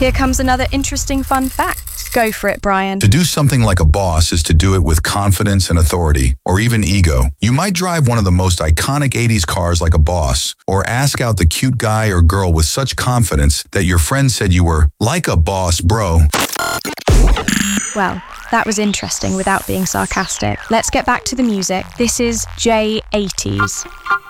Here comes another interesting fun fact. Go for it, Brian. To do something like a boss is to do it with confidence and authority, or even ego. You might drive one of the most iconic 80s cars like a boss, or ask out the cute guy or girl with such confidence that your friend said you were like a boss, bro. Well, that was interesting without being sarcastic. Let's get back to the music. This is J80s.